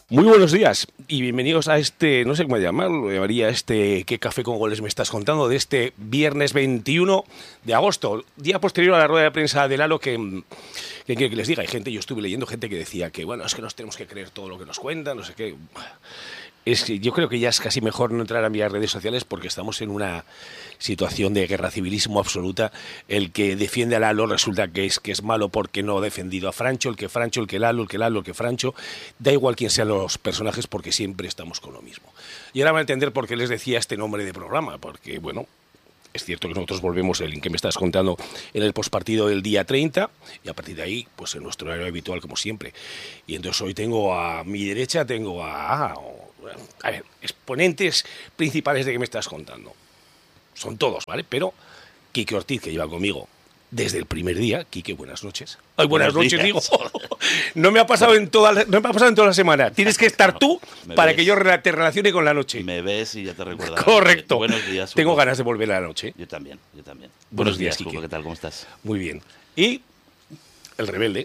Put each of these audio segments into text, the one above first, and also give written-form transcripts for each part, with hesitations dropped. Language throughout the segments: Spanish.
Muy buenos días y bienvenidos a este, no sé cómo llamarlo, llamaría ¿qué café con goles me estás contando? De este viernes 21 de agosto, día posterior a la rueda de prensa de Lalo que les diga, hay gente, yo estuve leyendo gente que decía que, bueno, es que nos tenemos que creer todo lo que nos cuentan, no sé qué. Yo creo que ya es casi mejor no entrar a mis redes sociales porque estamos en una situación de guerra civilismo absoluta. El que defiende a Lalo resulta que es malo porque no ha defendido a Francho, el que Lalo, el que Francho. Da igual quién sean los personajes porque siempre estamos con lo mismo. Y ahora van a entender por qué les decía este nombre de programa, porque, bueno, es cierto que nosotros volvemos el que me estás contando en el postpartido del día 30 y a partir de ahí, pues en nuestro horario habitual como siempre. Y entonces hoy tengo a mi derecha, a ver, exponentes principales de que me estás contando. Son todos, ¿vale? Pero Quique Ortiz, que lleva conmigo desde el primer día. Quique, buenas noches. Ay, buenas noches, digo. No me ha pasado en toda la semana. Tienes que estar tú para que yo te relacione con la noche. Me ves y ya te recuerdo. Correcto. Buenos días, Hugo. Tengo ganas de volver a la noche. Yo también. Buenos días, Hugo. Quique. ¿Qué tal? ¿Cómo estás? Muy bien. Y el rebelde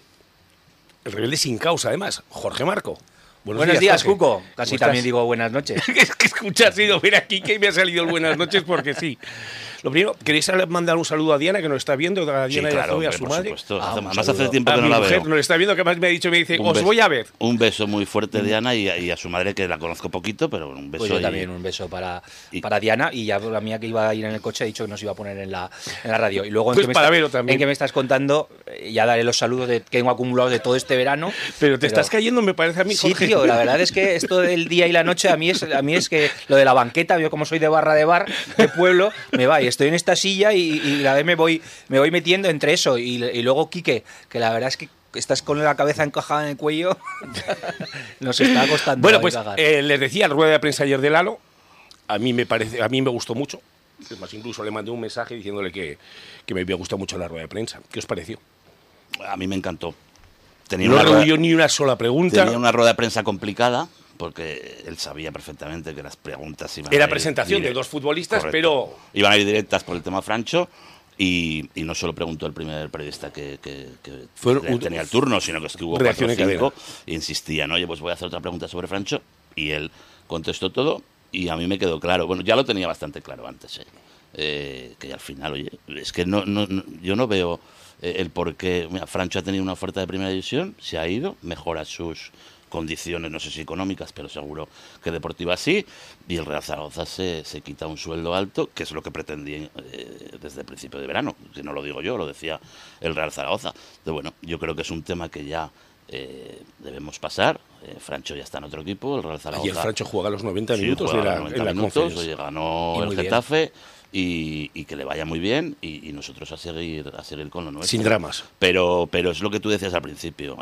sin causa, además, Jorge Marco. Buenos días, Jorge. Cuco. Casi también digo buenas noches. Es que escuchas, he ido a ver aquí que me ha salido el buenas noches porque sí. Lo primero, ¿queréis mandar un saludo a Diana, que nos está viendo, a Diana sí, claro, y a su madre? Además hace tiempo que no mi la mujer veo. nos está viendo, que más me dice, os voy a ver. Un beso muy fuerte, Diana, y a su madre, que la conozco poquito, pero un beso. Pues yo también, un beso para Diana, y ya la mía que iba a ir en el coche ha dicho que nos iba a poner en la radio. Y luego pues en que me estás contando, ya daré los saludos que tengo acumulados de todo este verano. Pero te estás cayendo, me parece a mí, Sí, Jorge. tío, la verdad es que esto del día y la noche a mí es que lo de la banqueta, yo como soy de bar de pueblo, me va y estoy en esta silla y la vez me voy metiendo entre eso y luego Quique, que la verdad es que estás con la cabeza encajada en el cuello, nos está costando. Bueno, pues les decía, la rueda de prensa ayer de Lalo, a mí me gustó mucho. Es más, incluso le mandé un mensaje diciéndole que me había gustado mucho la rueda de prensa. ¿Qué os pareció? A mí me encantó. No rehuyó ni una sola pregunta. Tenía una rueda de prensa complicada, porque él sabía perfectamente que las preguntas iban Era presentación de dos futbolistas, correcto, pero iban a ir directas por el tema Francho, y no solo preguntó el primer periodista que tenía el turno, sino que hubo 4 o 5 e insistían, oye, pues voy a hacer otra pregunta sobre Francho, y él contestó todo, y a mí me quedó claro. Bueno, ya lo tenía bastante claro antes, que al final, oye, es que yo no veo el por qué. Mira, Francho ha tenido una oferta de primera división, se ha ido, mejora sus condiciones, no sé si económicas, pero seguro que deportivas sí, y el Real Zaragoza se quita un sueldo alto, que es lo que pretendía desde el principio de verano, que no lo digo yo, lo decía el Real Zaragoza. Entonces, bueno, yo creo que es un tema que ya debemos pasar. Francho ya está en otro equipo, el Real Zaragoza. Y el Francho juega los 90 minutos sí, en la Conference. Oye, ganó el Getafe. Y que le vaya muy bien, y nosotros a seguir con lo nuestro. Sin dramas. Pero es lo que tú decías al principio.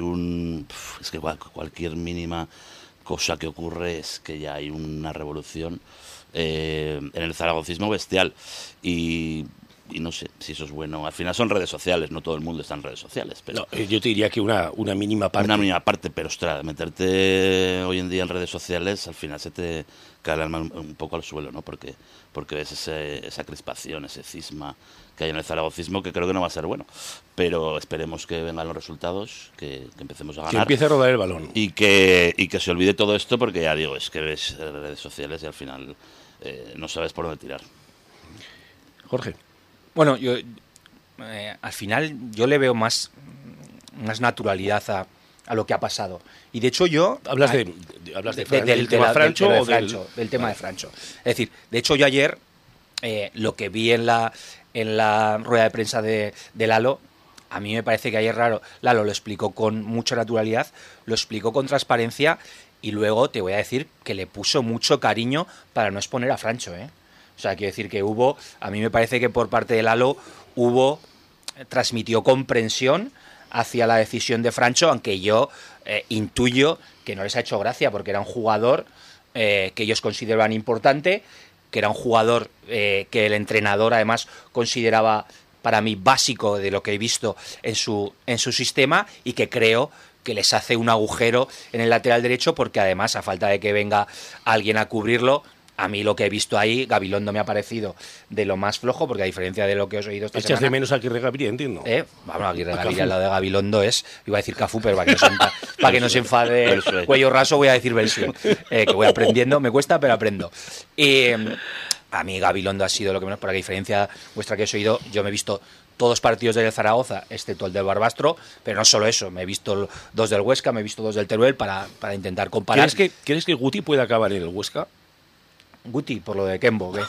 Es que cualquier mínima cosa que ocurre es que ya hay una revolución en el zaragocismo bestial. Y no sé si eso es bueno. Al final son redes sociales, no todo el mundo está en redes sociales. Pero no, yo te diría que una mínima parte. Una mínima parte, pero ostras, meterte hoy en día en redes sociales, al final se te cae el alma un poco al suelo, ¿no? Porque ves esa crispación, ese cisma que hay en el zaragocismo, que creo que no va a ser bueno. Pero esperemos que vengan los resultados, que empecemos a ganar. Que empiece a rodar el balón. Y que se olvide todo esto, porque ya digo, es que ves redes sociales y al final no sabes por dónde tirar. Jorge. Bueno, yo al final yo le veo más naturalidad a lo que ha pasado. Y de hecho yo... ¿Hablas del tema Francho o del tema de Francho? Es decir, de hecho yo ayer lo que vi en la rueda de prensa de Lalo, a mí me parece que ayer Lalo lo explicó con mucha naturalidad, lo explicó con transparencia, y luego te voy a decir que le puso mucho cariño para no exponer a Francho, O sea, quiero decir que a mí me parece que por parte de Lalo transmitió comprensión hacia la decisión de Francho, aunque yo intuyo que no les ha hecho gracia, porque era un jugador que ellos consideraban importante, que era un jugador que el entrenador además consideraba, para mí, básico de lo que he visto en su sistema, y que creo que les hace un agujero en el lateral derecho, porque además, a falta de que venga alguien a cubrirlo, A mí lo que he visto ahí, Gabilondo me ha parecido de lo más flojo, porque a diferencia de lo que os he oído esta semana... ¿Echas de menos a Aguirre Gaviria, entiendo? Bueno, Aguirre Gaviria al lado de Gabilondo es... Iba a decir Cafú, pero para que no se enfade Cuello Raso voy a decir versión. Que voy aprendiendo, me cuesta, pero aprendo. A mí Gabilondo ha sido lo que menos, por la diferencia vuestra que os he oído, yo me he visto todos los partidos del Zaragoza, excepto el del Barbastro, pero no solo eso, me he visto 2 del Huesca, me he visto 2 del Teruel para intentar comparar. ¿Crees que Guti puede acabar en el Huesca? Guti, por lo de Kembo, ¿qué?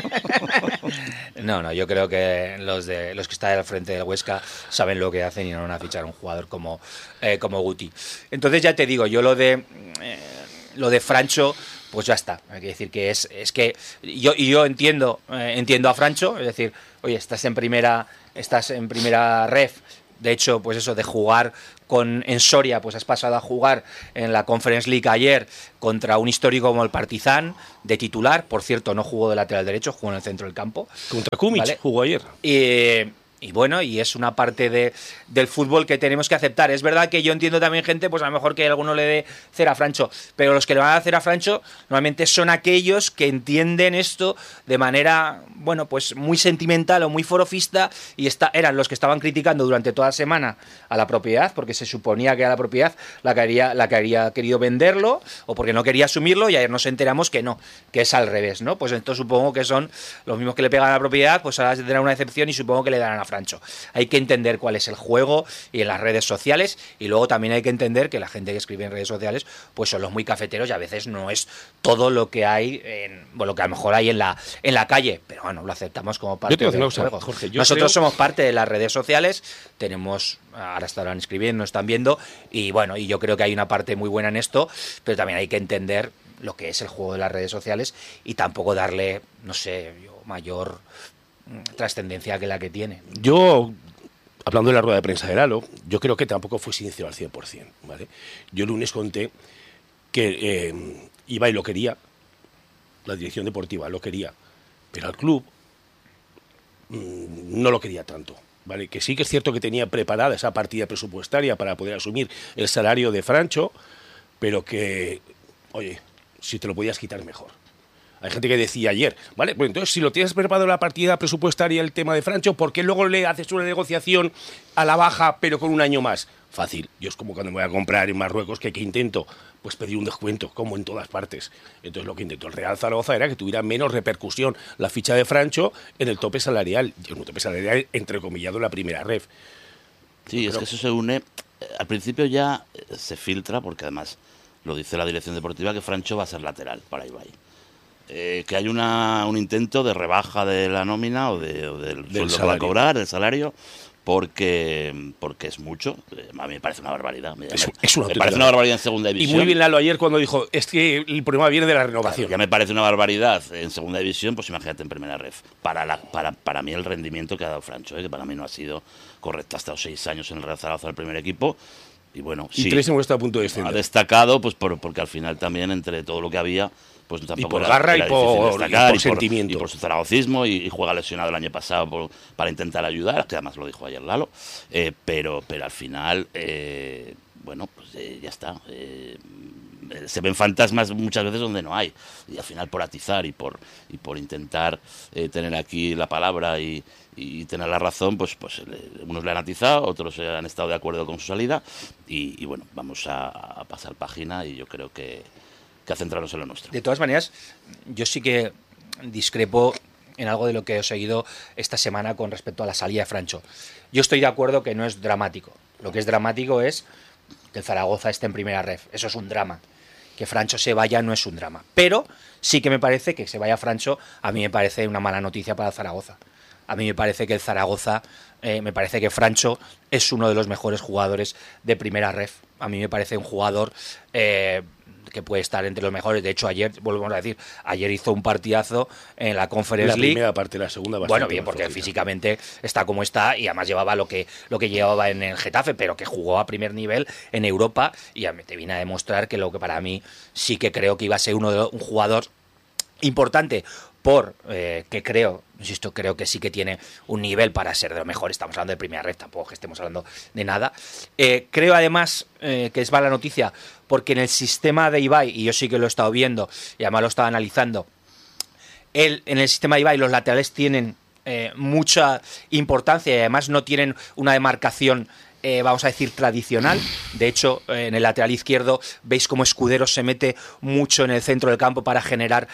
No, yo creo que los que están al frente del Huesca saben lo que hacen y no van a fichar a un jugador como Guti. Entonces ya te digo, yo lo de Francho, pues ya está. Hay que decir que es que yo entiendo a Francho, es decir, oye, estás en primera ref. De hecho, pues eso de jugar en Soria, pues has pasado a jugar en la Conference League ayer contra un histórico como el Partizan, de titular. Por cierto, no jugó de lateral derecho, jugó en el centro del campo. Contra Kumic, ¿vale? Jugó ayer. Y bueno, y es una parte del fútbol que tenemos que aceptar. Es verdad que yo entiendo también gente, pues a lo mejor que alguno le dé cera a Francho, pero los que le van a dar cera a Francho normalmente son aquellos que entienden esto de manera, bueno, pues muy sentimental o muy forofista, y eran los que estaban criticando durante toda la semana a la propiedad, porque se suponía que a la propiedad la que había querido venderlo, o porque no quería asumirlo, y ayer nos enteramos que no, que es al revés, ¿no? Pues entonces supongo que son los mismos que le pegan a la propiedad, pues ahora tendrán una excepción y supongo que le darán a Francho. Hay que entender cuál es el juego y en las redes sociales, y luego también hay que entender que la gente que escribe en redes sociales pues son los muy cafeteros y a veces no es todo lo que hay lo que a lo mejor hay en la calle, pero bueno, lo aceptamos como parte del juego. Jorge, nosotros somos parte de las redes sociales, ahora estarán escribiendo, nos están viendo, y bueno, y yo creo que hay una parte muy buena en esto, pero también hay que entender lo que es el juego de las redes sociales y tampoco darle, no sé, mayor trascendencia que la que tiene. Yo, hablando de la rueda de prensa de Lalo, yo creo que tampoco fue sincero al 100%, ¿vale? Yo el lunes conté que Ibai lo quería, la dirección deportiva lo quería, pero al club no lo quería tanto, ¿vale? Que sí que es cierto que tenía preparada esa partida presupuestaria para poder asumir el salario de Francho, pero que, oye, si te lo podías quitar mejor. Hay gente que decía ayer, ¿vale? Pues entonces, si lo tienes preparado la partida presupuestaria, el tema de Francho, ¿por qué luego le haces una negociación a la baja, pero con un año más? Fácil. Yo es como cuando me voy a comprar en Marruecos, que intento, pues pedir un descuento, como en todas partes. Entonces, lo que intentó el Real Zaragoza era que tuviera menos repercusión la ficha de Francho en el tope salarial. Y un tope salarial entrecomillado en la primera ref. Sí, es que eso se une. Al principio ya se filtra, porque además lo dice la dirección deportiva, que Francho va a ser lateral para Ibai. Que hay un intento de rebaja de la nómina o del sueldo que va a cobrar, del salario, porque es mucho. A mí me parece una barbaridad. Me parece una barbaridad en segunda división. Y muy bien Lalo ayer cuando dijo, es que el problema viene de la renovación. Claro, ya me parece una barbaridad en segunda división, pues imagínate en primera ref. Para mí el rendimiento que ha dado Francho, que para mí no ha sido correcto. Ha estado 6 años en el Real Zaragoza del primer equipo. Y bueno, y 3 hemos estado a punto de descender. Ha destacado pues porque al final también entre todo lo que había, pues tampoco y por garra era y por sentimiento. Y por su zaragocismo, y juega lesionado el año pasado para intentar ayudar, que además lo dijo ayer Lalo, pero al final, bueno, pues ya está. Se ven fantasmas muchas veces donde no hay, y al final por atizar y por intentar tener aquí la palabra y tener la razón, pues unos le han atizado, otros han estado de acuerdo con su salida, y bueno, vamos a pasar página, y yo creo que a centrarnos en lo nuestro. De todas maneras, yo sí que discrepo en algo de lo que he seguido esta semana con respecto a la salida de Francho. Yo estoy de acuerdo que no es dramático. Lo que es dramático es que el Zaragoza esté en primera ref. Eso es un drama. Que Francho se vaya no es un drama. Pero sí que me parece que se vaya Francho, a mí me parece una mala noticia para el Zaragoza. A mí me parece que el Zaragoza, me parece que Francho es uno de los mejores jugadores de primera ref. A mí me parece un jugador que puede estar entre los mejores. De hecho, ayer, volvemos a decir, ayer hizo un partidazo en la Conference League. La primera parte, la segunda bastante. Bueno, bien, porque físicamente está como está, y además llevaba lo que llevaba en el Getafe, pero que jugó a primer nivel en Europa, y te vine a demostrar que lo que para mí sí que creo que iba a ser un jugador importante, que creo que sí que tiene un nivel para ser de lo mejor. Estamos hablando de primera red, tampoco que estemos hablando de nada. Creo además que es mala noticia, porque en el sistema de Ibai, y yo sí que lo he estado viendo y además lo estaba analizando, en el sistema de Ibai los laterales tienen mucha importancia y además no tienen una demarcación vamos a decir tradicional. De hecho, en el lateral izquierdo veis cómo Escudero se mete mucho en el centro del campo para generar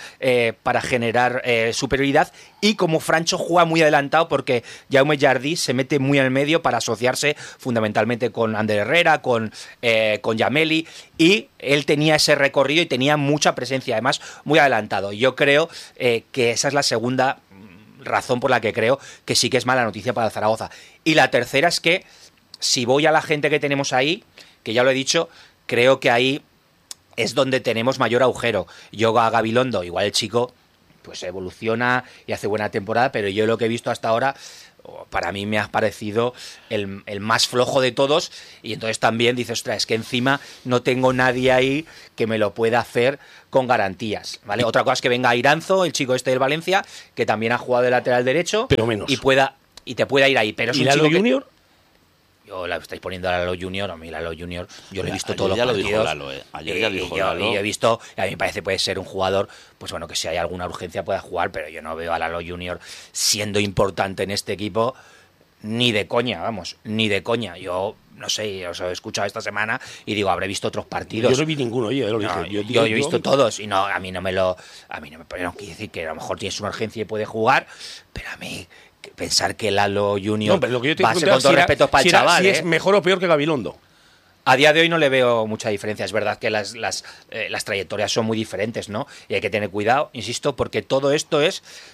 superioridad, y como Francho juega muy adelantado porque Jaume Jardí se mete muy en el medio para asociarse fundamentalmente con Ander Herrera, con Yameli, y él tenía ese recorrido y tenía mucha presencia, además muy adelantado. Yo creo que esa es la segunda razón por la que creo que sí que es mala noticia para el Zaragoza. Y la tercera es que si voy a la gente que tenemos ahí, que ya lo he dicho, creo que ahí es donde tenemos mayor agujero. Yo a Gabilondo, igual el chico pues evoluciona y hace buena temporada, pero yo lo que he visto hasta ahora, para mí me ha parecido el más flojo de todos, y entonces también dices, ostras, es que encima no tengo nadie ahí que me lo pueda hacer con garantías, ¿vale? Otra cosa es que venga Iranzo, el chico este del Valencia, que también ha jugado de lateral derecho, pero menos, y te pueda ir ahí. Pero es ¿y un Lalo chico Junior? Yo la estáis poniendo a Lalo Junior, a mí Lalo Junior, yo lo he visto todos los partidos. Ayer ya lo dijo Lalo, Ayer ya dijo Lalo. Y he visto, a mí me parece que puede ser un jugador, pues bueno, que si hay alguna urgencia pueda jugar, pero yo no veo a Lalo Junior siendo importante en este equipo, ni de coña, vamos, ni de coña. Yo no sé, os he escuchado esta semana y digo, habré visto otros partidos. Yo no vi ninguno, oye, lo dije. Yo he visto todos y no, a mí no quiere decir que a lo mejor tienes una urgencia y puede jugar, pero a mí pensar que Lalo Junior va a ser, con todo respeto para el chaval, si es mejor o peor que Gabilondo. A día de hoy no le veo mucha diferencia. Es verdad que las trayectorias son muy diferentes, ¿no? Y hay que tener cuidado, insisto, porque todo esto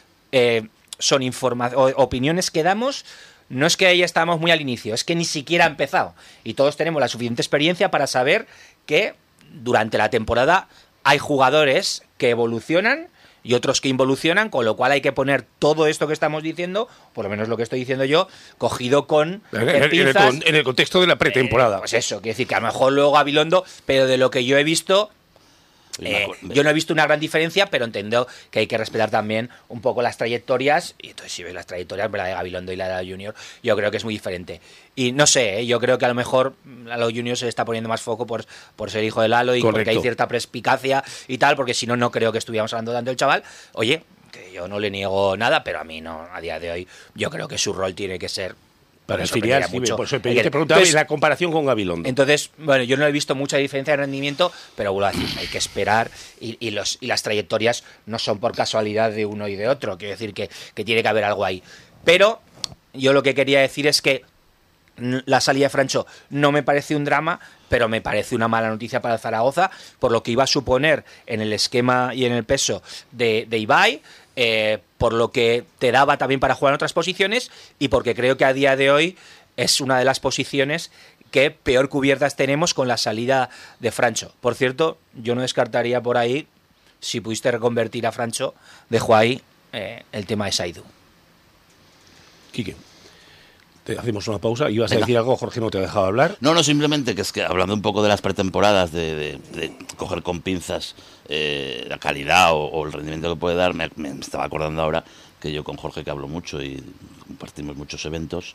son opiniones que damos. No es que ahí estamos muy al inicio, es que ni siquiera ha empezado. Y todos tenemos la suficiente experiencia para saber que durante la temporada hay jugadores que evolucionan y otros que involucionan, con lo cual hay que poner todo esto que estamos diciendo, por lo menos lo que estoy diciendo yo, cogido con pinzas. En el contexto de la pretemporada. Pues eso, quiere decir que a lo mejor luego Gabilondo, pero de lo que yo he visto, yo no he visto una gran diferencia, pero entiendo que hay que respetar también un poco las trayectorias, y entonces si ves las trayectorias, la de Gabilondo y la de Junior, yo creo que es muy diferente. Y no sé, yo creo que a lo mejor a Lalo Junior se le está poniendo más foco por ser hijo de Lalo y correcto, porque hay cierta perspicacia y tal, porque si no, no creo que estuviéramos hablando tanto del chaval. Oye, que yo no le niego nada, pero a mí no, a día de hoy, yo creo que su rol tiene que ser para el filial, mucho. Por eso te preguntaba la comparación con Gabilondo. Entonces, bueno, yo no he visto mucha diferencia de rendimiento, pero vuelvo a decir, hay que esperar y las trayectorias no son por casualidad de uno y de otro. Quiero decir que tiene que haber algo ahí. Pero yo lo que quería decir es que la salida de Francho no me parece un drama, pero me parece una mala noticia para el Zaragoza, por lo que iba a suponer en el esquema y en el peso de Ibai, por lo que te daba también para jugar en otras posiciones, y porque creo que a día de hoy es una de las posiciones que peor cubiertas tenemos con la salida de Francho. Por cierto, yo no descartaría por ahí, si pudiste reconvertir a Francho, dejo ahí el tema de Saidu. Quique, te hacemos una pausa. ¿Ibas a decir algo? Jorge no te ha dejado hablar. No, simplemente que es que hablando un poco de las pretemporadas, de coger con pinzas la calidad o el rendimiento que puede dar, me estaba acordando ahora que yo con Jorge, que hablo mucho y compartimos muchos eventos,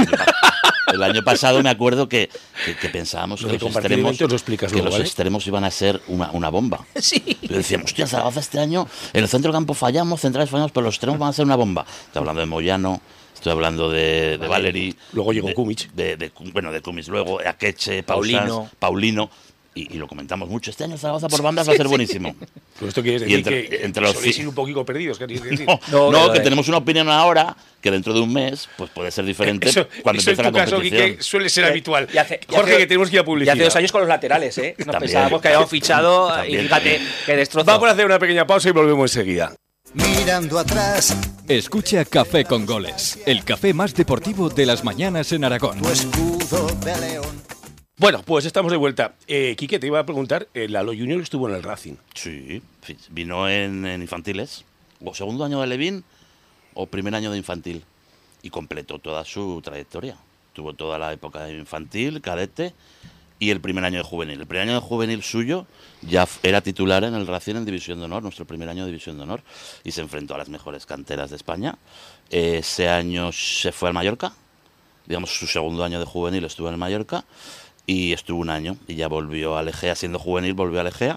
el año pasado me acuerdo que pensábamos que los extremos iban a ser una bomba. Sí. Pero decíamos, hostia, Zaragoza este año en el centro del campo fallamos, centrales fallamos, pero los extremos van a ser una bomba. Estoy hablando de Moyano, estoy hablando de Valery. Luego llegó Kumic. De Kumic, luego Akeche, Paulino. Y lo comentamos mucho. Este año Zaragoza por bandas va a ser buenísimo. Pero esto quiere decir que entre los soléis ir un poquito perdidos. ¿Qué decir? No, que tenemos una opinión ahora que dentro de un mes pues puede ser diferente cuando empiece la competición. Caso, que suele ser habitual. Jorge, que tenemos que ir a publicidad. Y hace 2 años con los laterales, ¿eh? Nos pensábamos que habíamos fichado y fíjate que destrozó. Vamos a hacer una pequeña pausa y volvemos enseguida. Mirando atrás. Escucha Café con Goles, el café más deportivo de las mañanas en Aragón. Tu escudo de león. Bueno, pues estamos de vuelta. Quique, te iba a preguntar, Lalo Junior estuvo en el Racing. Sí, vino en infantiles, o segundo año de Levín, o primer año de infantil, y completó toda su trayectoria. Tuvo toda la época de infantil, cadete, y el primer año de juvenil. El primer año de juvenil suyo ya era titular en el Racing en División de Honor, nuestro primer año de División de Honor, y se enfrentó a las mejores canteras de España. Ese año se fue al Mallorca, digamos su segundo año de juvenil estuvo en el Mallorca, y estuvo un año y ya volvió al Egea, siendo juvenil volvió al Egea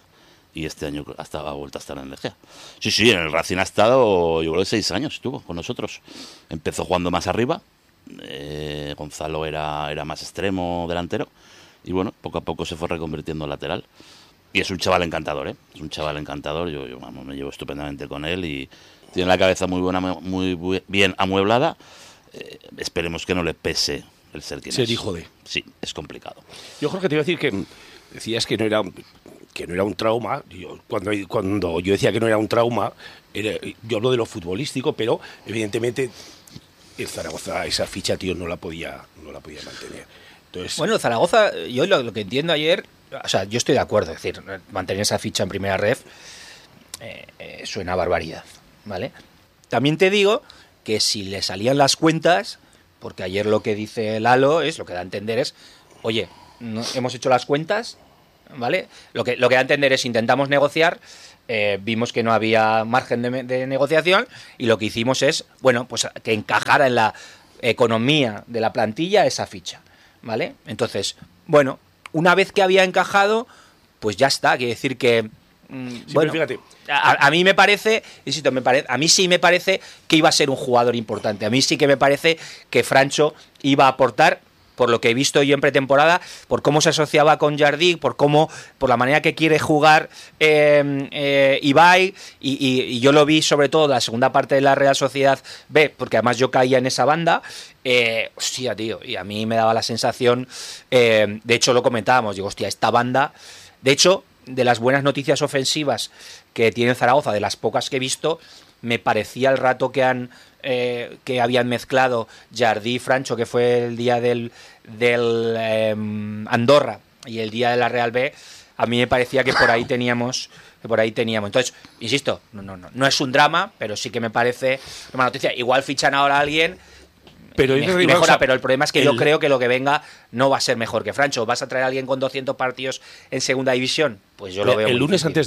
y este año ha vuelto a estar en el Egea. Sí, en el Racing ha estado, yo creo que 6 años estuvo con nosotros. Empezó jugando más arriba, Gonzalo era más extremo delantero, y bueno, poco a poco se fue reconvirtiendo en lateral. Y es un chaval encantador, ¿eh? Es un chaval encantador, yo vamos, me llevo estupendamente con él y tiene la cabeza muy bien amueblada. Esperemos que no le pese el ser quien es. Ser hijo de. Sí, es complicado. Yo, Jorge, te iba a decir que decías que no era un trauma. Cuando yo decía que no era un trauma, yo hablo de lo futbolístico, pero evidentemente el Zaragoza esa ficha, tío, no la podía mantener. Entonces, bueno, Zaragoza, yo lo que entiendo ayer, o sea, yo estoy de acuerdo, es decir, mantener esa ficha en primera ref suena a barbaridad, ¿vale? También te digo que si le salían las cuentas, porque ayer lo que dice Lalo lo que da a entender es, oye, no, hemos hecho las cuentas, ¿vale? Lo que da a entender es intentamos negociar, vimos que no había margen de negociación y lo que hicimos es, bueno, pues que encajara en la economía de la plantilla esa ficha, ¿vale? Entonces, bueno, una vez que había encajado, pues ya está, quiere decir que sí, bueno, fíjate. A mí me parece, insisto, a mí sí me parece que iba a ser un jugador importante. A mí sí que me parece que Francho iba a aportar, por lo que he visto yo en pretemporada, por cómo se asociaba con Jardí, por la manera que quiere jugar Ibai, y yo lo vi sobre todo la segunda parte de la Real Sociedad B, porque además yo caía en esa banda. Hostia, tío, y a mí me daba la sensación, de hecho lo comentábamos, digo, hostia, esta banda, de hecho, de las buenas noticias ofensivas que tiene Zaragoza, de las pocas que he visto, me parecía el rato que habían mezclado Jardí y Francho, que fue el día del Andorra y el día de la Real B, a mí me parecía que por ahí teníamos. Entonces, insisto, no es un drama, pero sí que me parece una noticia. Igual fichan ahora a alguien pero y mejora, pero el problema es que yo creo que lo que venga no va a ser mejor que Francho. ¿Vas a traer a alguien con 200 partidos en segunda división? Pues yo lo veo. El lunes antes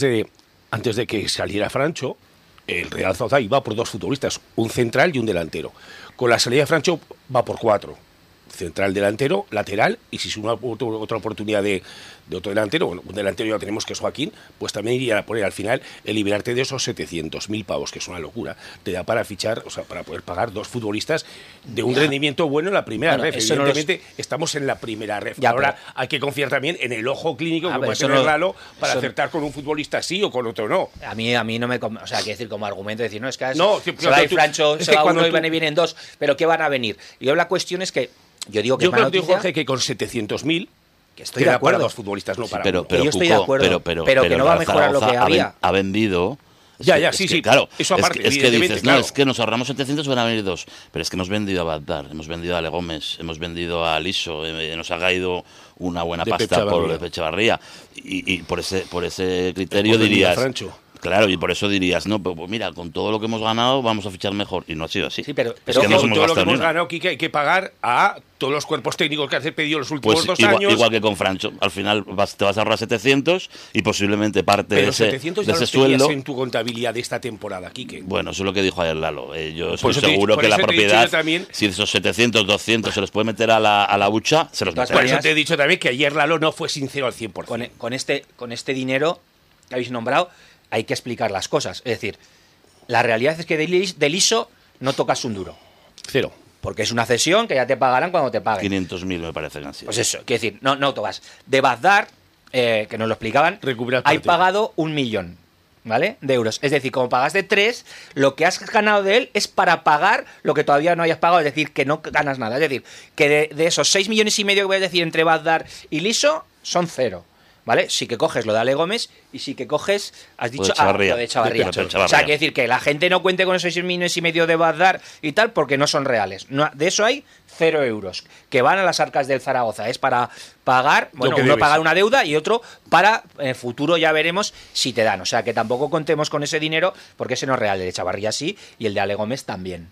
de que saliera Francho, el Real Zaragoza iba por 2 futbolistas, un central y un delantero. Con la salida de Francho va por 4. Central, delantero, lateral, y si es una otra oportunidad de otro delantero, bueno, un delantero ya tenemos que es Joaquín, pues también iría a poner al final el liberarte de esos 700.000 pavos, que es una locura, te da para fichar, o sea, para poder pagar 2 futbolistas de un rendimiento bueno en la primera ref. Evidentemente estamos en la primera ref. Ahora hay que confiar también en el ojo clínico que puede tener Lalo para acertar con un futbolista sí o con otro no. A mí no me... O sea, quiero decir, como argumento, decir, no, es que no, se va a ir Francho, se va uno y vienen 2, pero ¿qué van a venir? Y la cuestión es que yo creo que Jorge, que con 700.000 que estoy de acuerdo para 2 futbolistas, no para pero yo estoy de acuerdo, pero que no va a mejorar lo que había. Ha vendido. Sí, claro. Eso aparte, es que dices, claro. No, es que nos ahorramos 700, van a venir 2. Pero es que hemos vendido a Bagdad, hemos vendido a Ale Gómez, hemos vendido a Liso, nos ha caído una buena pasta por Echevarría. Y por ese criterio dirías... Francho. Claro, y por eso dirías, no, pues mira, con todo lo que hemos ganado vamos a fichar mejor. Y no ha sido así. Sí, pero es que con todo lo que hemos ganado, Quique, hay que pagar a todos los cuerpos técnicos que han pedido los últimos 2 años. Igual que con Francho. Al final te vas a ahorrar 700 y posiblemente parte de ese 700 ya de ese los sueldo en tu contabilidad de esta temporada, Quique. Bueno, eso es lo que dijo ayer Lalo. Yo estoy seguro que la propiedad, si esos 700, 200 se los puede meter a la bucha, se los meterá. Por eso te he dicho también que ayer Lalo no fue sincero al 100%. Con este dinero que habéis nombrado, hay que explicar las cosas. Es decir, la realidad es que de Liso no tocas un duro. 0. Porque es una cesión que ya te pagarán cuando te paguen. 500.000 me parece que han sido. Pues eso, quiero decir, no tocas. De Bagdad, que nos lo explicaban, hay pagado 1 millón, ¿vale? De euros. Es decir, como pagaste 3, lo que has ganado de él es para pagar lo que todavía no hayas pagado, es decir, que no ganas nada. Es decir, que de esos 6,5 millones que voy a decir entre Bagdad y Liso, son 0. ¿Vale? Sí que coges lo de Ale Gómez y sí que coges, has dicho, lo de Echevarría. O sea, quiere decir que la gente no cuente con esos 6,5 millones de Bagdad y tal porque no son reales. No, de eso hay 0 euros que van a las arcas del Zaragoza. Es para pagar, bueno, uno pagar una deuda y otro para, en el futuro ya veremos si te dan. O sea, que tampoco contemos con ese dinero porque ese no es real. El de Echevarría sí y el de Ale Gómez también.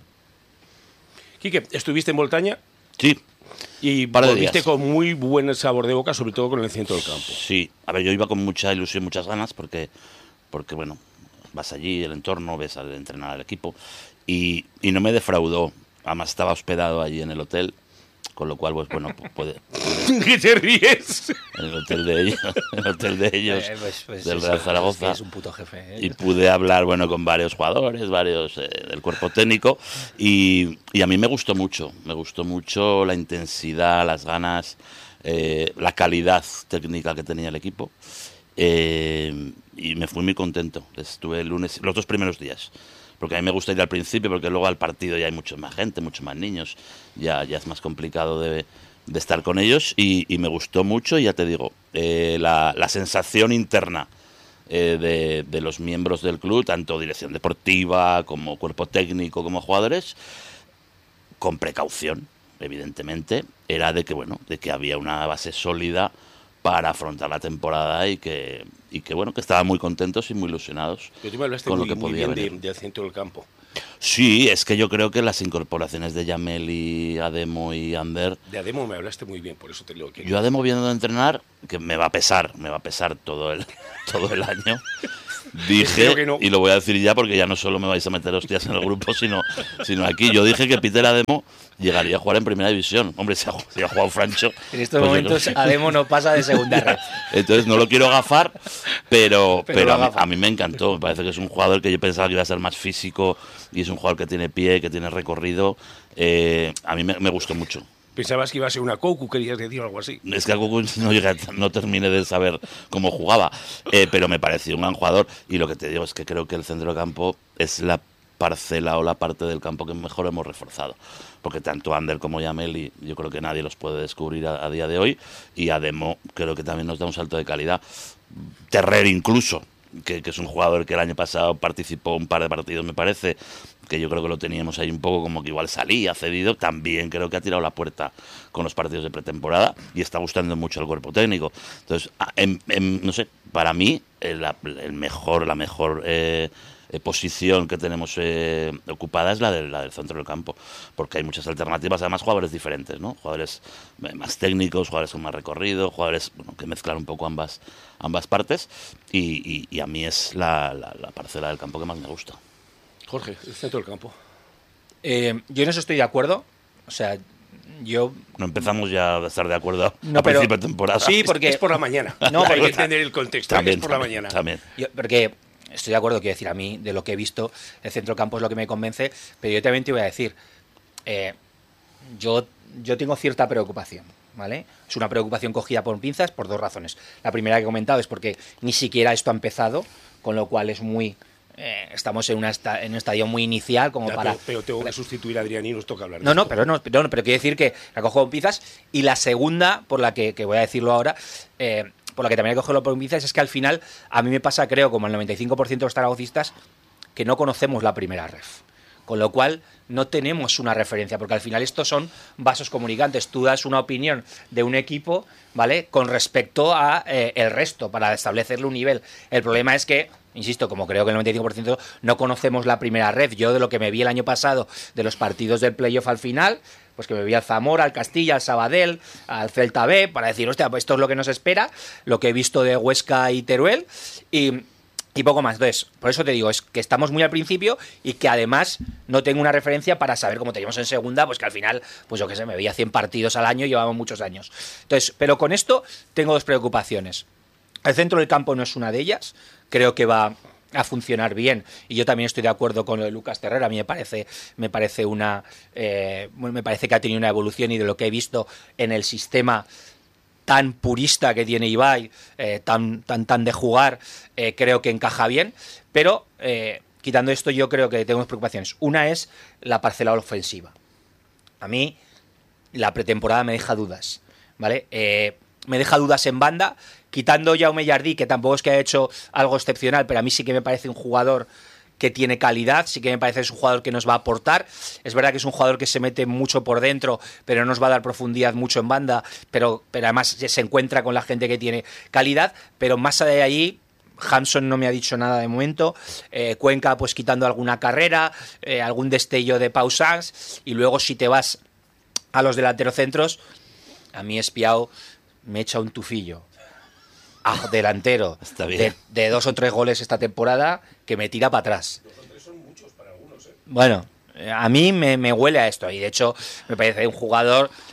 Quique, ¿estuviste en Boltaña? Sí. Y volviste con muy buen sabor de boca, sobre todo con el centro del campo. Sí, a ver, yo iba con mucha ilusión, muchas ganas, porque bueno, vas allí, el entorno, ves al entrenar al equipo, y no me defraudó. Además estaba hospedado allí en el hotel, con lo cual, pues bueno, puede... ¿Qué te ríes? El hotel de ellos, del Real Zaragoza. Es un puto jefe. Y pude hablar, bueno, con varios jugadores, varios del cuerpo técnico, y a mí me gustó mucho la intensidad, las ganas, la calidad técnica que tenía el equipo, y me fui muy contento. Estuve el lunes, los 2 primeros días, porque a mí me gusta ir al principio, porque luego al partido ya hay mucha más gente, muchos más niños, ya es más complicado de estar con ellos, y me gustó mucho, y ya te digo, la sensación interna de los miembros del club, tanto dirección deportiva como cuerpo técnico como jugadores, con precaución, evidentemente, era de que había una base sólida para afrontar la temporada y que bueno, que estaban muy contentos y muy ilusionados con lo que podía venir. Del centro del campo. Sí, es que yo creo que las incorporaciones de Yamel, Ademo y Ander... De Ademo me hablaste muy bien, por eso te lo que... Yo Ademo viendo entrenar, que me va a pesar todo el año. Dije, no. Y lo voy a decir ya porque ya no solo me vais a meter hostias en el grupo, sino aquí. Yo dije que Peter Ademo llegaría a jugar en primera división. Hombre, si ha jugado Francho... En estos momentos Ademo no pasa de segunda red. Entonces no lo quiero gafar, pero a mí me encantó. Me parece que es un jugador que yo pensaba que iba a ser más físico, y es un jugador que tiene pie, que tiene recorrido. A mí me gustó mucho. ¿Pensabas que iba a ser una Cocu, querías decir algo así? Es que a Cocu no terminé de saber cómo jugaba, pero me pareció un gran jugador, y lo que te digo es que creo que el centro de campo es la parcela o la parte del campo que mejor hemos reforzado, porque tanto Ander como Yamel, yo creo que nadie los puede descubrir a día de hoy, y Ademo creo que también nos da un salto de calidad. Terrer incluso, que es un jugador que el año pasado participó un par de partidos, me parece, que yo creo que lo teníamos ahí un poco como que igual salía cedido, también creo que ha tirado la puerta con los partidos de pretemporada y está gustando mucho al cuerpo técnico. Entonces, no sé, para mí la mejor posición que tenemos ocupada es la del centro del campo, porque hay muchas alternativas, además jugadores diferentes, ¿no? Jugadores más técnicos, jugadores con más recorrido, jugadores que mezclan un poco ambas partes, y a mí es la parcela del campo que más me gusta. Jorge, el centro del campo. Yo en eso estoy de acuerdo. O sea, yo... No empezamos ya a estar de acuerdo a principio de temporada. Sí, porque... Es por la mañana. No, hay que entender el contexto. También, es por la mañana. También. Porque estoy de acuerdo, quiero decir, a mí, de lo que he visto, el centro del campo es lo que me convence, pero yo también te voy a decir, yo tengo cierta preocupación, ¿vale? Es una preocupación cogida por pinzas por 2 razones. La primera que he comentado es porque ni siquiera esto ha empezado, con lo cual es muy... estamos en un estadio muy inicial como para... Pero tengo que sustituir a Adrián y nos toca hablar. Pero quiero decir que la cojo con pinzas. Y la segunda, por la que voy a decirlo ahora, por la que también hay que cogerlo con pinzas, es que al final a mí me pasa, creo, como el 95% de los zaragocistas, que no conocemos la primera ref. Con lo cual no tenemos una referencia, porque al final estos son vasos comunicantes. Tú das una opinión de un equipo, ¿vale?, con respecto a el resto, para establecerle un nivel. El problema es que, insisto, como creo que el 95% no conocemos la primera ref. Yo, de lo que me vi el año pasado de los partidos del playoff al final, pues que me vi al Zamora, al Castilla, al Sabadell, al Celta B, para decir, hostia, pues esto es lo que nos espera, lo que he visto de Huesca y Teruel, y poco más. Entonces, por eso te digo, es que estamos muy al principio y que además no tengo una referencia para saber cómo teníamos en segunda, pues que al final, pues yo qué sé, me veía 100 partidos al año y llevamos muchos años. Entonces, pero con esto tengo 2 preocupaciones. El centro del campo no es una de ellas, creo que va a funcionar bien, y yo también estoy de acuerdo con lo de Lucas Terrer. A mí me parece que ha tenido una evolución, y de lo que he visto en el sistema tan purista que tiene Ibai, tan de jugar, creo que encaja bien, pero quitando esto, yo creo que tenemos preocupaciones. Una es la parcela ofensiva. A mí la pretemporada me deja dudas, ¿vale? Me deja dudas en banda, quitando Jaume Jardí, que tampoco es que haya hecho algo excepcional, pero a mí sí que me parece un jugador que tiene calidad, sí que me parece que es un jugador que nos va a aportar. Es verdad que es un jugador que se mete mucho por dentro, pero no nos va a dar profundidad mucho en banda, pero además se encuentra con la gente que tiene calidad. Pero más allá de ahí, Hampson no me ha dicho nada de momento. Cuenca, pues quitando alguna carrera, algún destello de Pau Sanz, y luego si te vas a los delanteros centros, a mí Espiao me echa un tufillo delantero de 2 o 3 goles esta temporada que me tira para atrás. 2 o 3 son muchos para algunos, ¿eh? Bueno, a mí me huele a esto, y de hecho me parece un jugador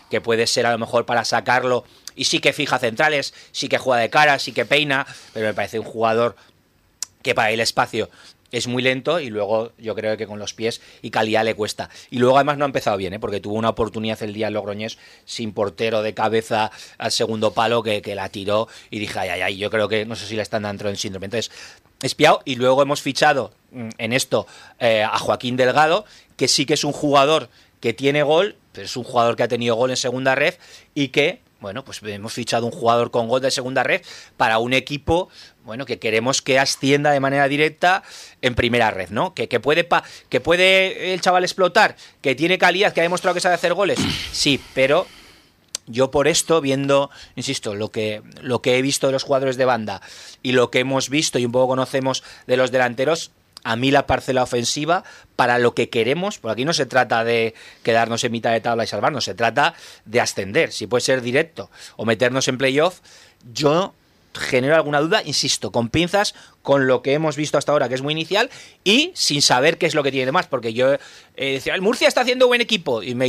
que puede ser a lo mejor para sacarlo, y sí que fija centrales, sí que juega de cara, sí que peina, pero me parece un jugador que para el espacio es muy lento, y luego yo creo que con los pies y calidad le cuesta. Y luego además no ha empezado bien, porque tuvo una oportunidad el día en Logroñés sin portero de cabeza al segundo palo que la tiró, y dije, ay, yo creo que no sé si le están dando el síndrome. Entonces, espiado. Y luego hemos fichado en esto a Joaquín Delgado, que sí que es un jugador que tiene gol, pero es un jugador que ha tenido gol en segunda ref, y que, bueno, pues hemos fichado un jugador con gol de segunda red para un equipo, bueno, que queremos que ascienda de manera directa en primera red, ¿no? Que puede el chaval explotar, que tiene calidad, que ha demostrado que sabe hacer goles, sí, pero yo por esto, viendo, insisto, lo que he visto de los jugadores de banda y lo que hemos visto y un poco conocemos de los delanteros, a mí la parcela ofensiva, para lo que queremos, porque aquí no se trata de quedarnos en mitad de tabla y salvarnos, se trata de ascender, si puede ser directo o meternos en playoff. Yo genero alguna duda, insisto, con pinzas, con lo que hemos visto hasta ahora, que es muy inicial, y sin saber qué es lo que tiene de más, porque yo decía, el Murcia está haciendo buen equipo, y me